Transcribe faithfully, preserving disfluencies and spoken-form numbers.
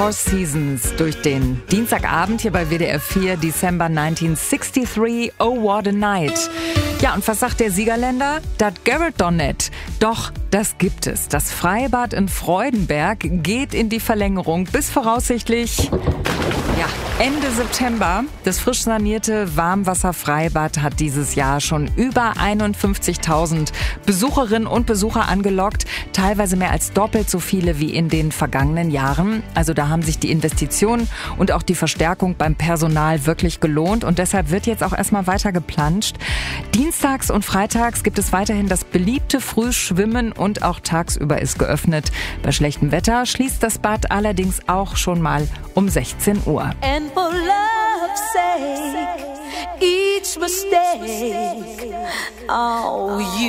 Four Seasons durch den Dienstagabend hier bei W D R vier, December neunzehnhundertdreiundsechzig, Oh What a Night. Ja, und was sagt der Siegerländer? Das Garrett doch nicht. Doch, das gibt es. Das Freibad in Freudenberg geht in die Verlängerung bis voraussichtlich ja, Ende September. Das frisch sanierte Warmwasserfreibad hat dieses Jahr schon über einundfünfzigtausend Besucherinnen und Besucher angelockt. Teilweise mehr als doppelt so viele wie in den vergangenen Jahren. Also da haben sich die Investitionen und auch die Verstärkung beim Personal wirklich gelohnt. Und deshalb wird jetzt auch erstmal weiter geplanscht. Dienstags und freitags gibt es weiterhin das beliebte Frühschwimmen und auch tagsüber ist geöffnet. Bei schlechtem Wetter schließt das Bad allerdings auch schon mal um sechzehn Uhr. And for love's sake, each mistake, oh, you